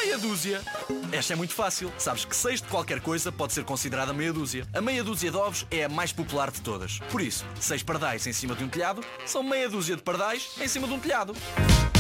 Meia dúzia. Esta é muito fácil. Sabes que 6 de qualquer coisa pode ser considerada meia dúzia. A meia dúzia de ovos é a mais popular de todas. Por isso, 6 pardais em cima de um telhado são meia dúzia de pardais em cima de um telhado.